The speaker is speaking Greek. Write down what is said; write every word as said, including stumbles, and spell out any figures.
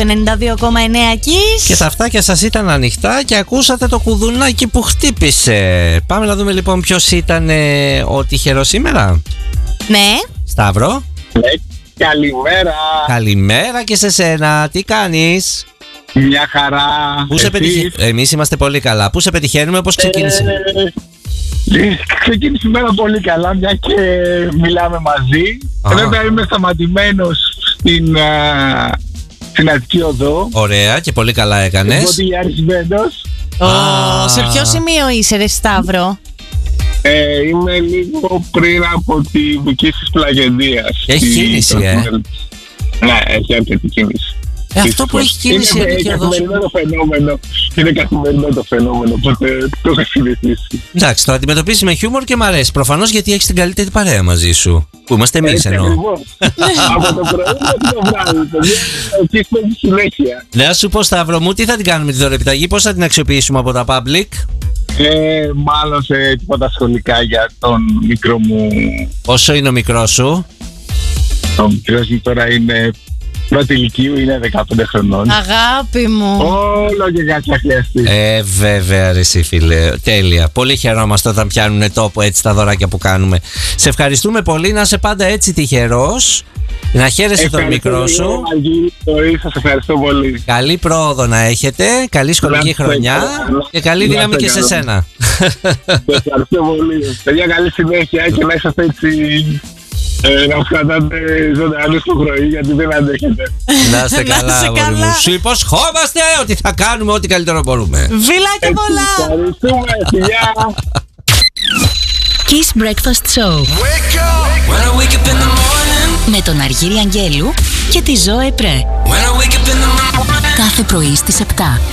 ενενήντα δύο κόμμα εννέα Kiss. Και τα αυτάκια σας ήταν ανοιχτά και ακούσατε το κουδουνάκι που χτύπησε. Πάμε να δούμε λοιπόν ποιος ήταν ε, ο τυχερός σήμερα. Ναι. Σταύρο. Ναι, καλημέρα. Καλημέρα και σε σένα. Τι κάνεις? Μια χαρά. Πού σε πετυχε... Εμείς είμαστε πολύ καλά. Πού σε πετυχαίνουμε, πώς ξεκίνησε? Ε, ξεκίνησε η μέρα πολύ καλά, μια και μιλάμε μαζί. Βέβαια είμαι σταματημένος στην, α, στην Αττική Οδό. Ωραία και πολύ καλά έκανες. Οπότε Γιάννης Μπέντος. Oh, σε ποιο σημείο είσαι ρε Σταύρο? Ε, είμαι λίγο πριν από τη δική της Πλαγεντίας. Έχει κίνηση, ε. Ναι, έχει αρκετή κίνηση. Ε, αυτό που έχει κίνηση είναι, είναι είναι καθημερινό το φαινόμενο. Είναι καθημερινό το φαινόμενο, οπότε το έχω συνηθίσει. Εντάξει, το αντιμετωπίζεις με χιούμορ και μ' αρέσει. Προφανώς γιατί έχεις την καλύτερη παρέα μαζί σου. Που είμαστε εμείς εννοώ. Από το πρωί μέχρι το βράδυ. Εκεί παίζει συνέχεια. Να σου πω, Σταύρο μου, τι θα την κάνουμε τη δωρεπιταγή, πώς θα την αξιοποιήσουμε από τα public? Ε, μάλλον σε τίποτα σχολικά για τον μικρό μου. Πόσο είναι ο μικρός σου? Ο μικρός μου τώρα είναι πρώτη ηλικίου, είναι δεκαπέντε χρονών. Αγάπη μου. Όλο και κάτι χρειαστεί. Ε, βέβαια, ρε εσύ φίλε. Τέλεια. Πολύ χαιρόμαστε όταν πιάνουν τόπο έτσι τα δωράκια που κάνουμε. Σε ευχαριστούμε πολύ, να είσαι πάντα έτσι τυχερός. Να χαίρεσαι τον μικρό σου. Σας ευχαριστώ πολύ. Καλή πρόοδο να έχετε. Καλή σχολική χρονιά. Και καλή δύναμη και σε σένα. Ευχαριστώ πολύ. Παιδιά, καλή συνέχεια και να είσαστε έτσι. Ε, να κρατάτε ζωντανούς στο πρωί, γιατί δεν αντέχετε. Να είστε καλά, αγόρι μου. Σου υποσχόμαστε ότι θα κάνουμε ό,τι καλύτερο μπορούμε. Φιλάκια πολλά. Ευχαριστούμε, φιλιά. Kiss Breakfast Show. Wake up. When I wake up in the morning. Με τον Αργύρη Αγγέλου και τη Ζώε Πρέ. When I wake up in the morning. Κάθε πρωί στις επτά.